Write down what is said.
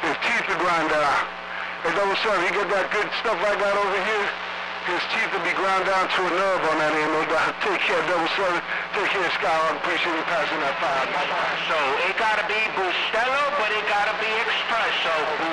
His teeth will grind down. Hey, double seven, he get that good stuff I got over here? His teeth will be ground down to a nerve on that end, no doubt. Take care, double seven. Take care, Skyrock. Appreciate you passing that fire. So it gotta be Bustelo, but it gotta be Espresso.